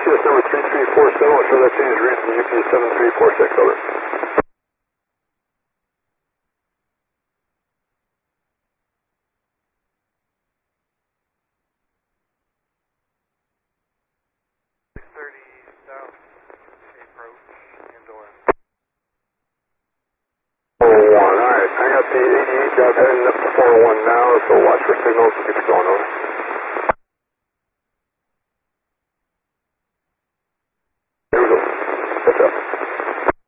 UPS number 3347, I'll show that change read from UPS 7346, over. Alright, I got the 88 job heading up to 401 now, so watch for signals and get you going, over.